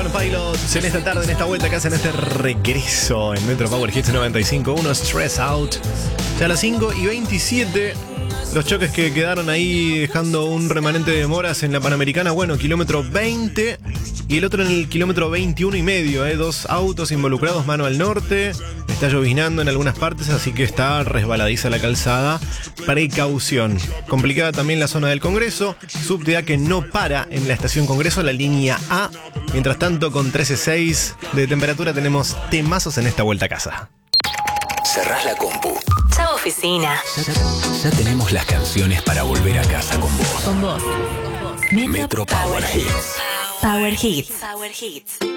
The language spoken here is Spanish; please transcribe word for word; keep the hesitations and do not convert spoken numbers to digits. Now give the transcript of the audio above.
One Pilots en esta tarde, en esta vuelta que hacen este regreso en Metro Power Hits noventa y cinco punto uno, Stress Out. Ya a las cinco y veintisiete, los choques que quedaron ahí dejando un remanente de demoras en la Panamericana. Bueno, kilómetro veinte y el otro en el kilómetro veintiuno y medio. ¿eh? Dos autos involucrados mano al norte. Está lloviznando en algunas partes, así que está resbaladiza la calzada. Precaución. Complicada también la zona del Congreso. Subte A que no para en la estación Congreso, la línea A. Mientras tanto, con trece seis de temperatura tenemos temazos en esta vuelta a casa. Cerrás la compu. Chao oficina. Ya, ya tenemos las canciones para volver a casa con vos. Con vos. Metro Power Hits. Power Hits. Power Hits.